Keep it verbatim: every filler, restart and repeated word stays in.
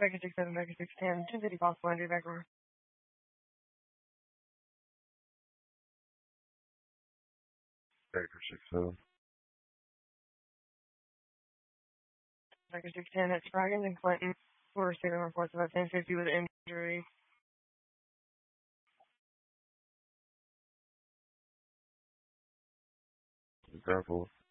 Baker six seven, Baker six ten, ten fifty possible injury, Baker. Baker six seven. Baker six ten, that's Spraggins and Clinton. We're receiving reports about ten fifty with injury. Careful.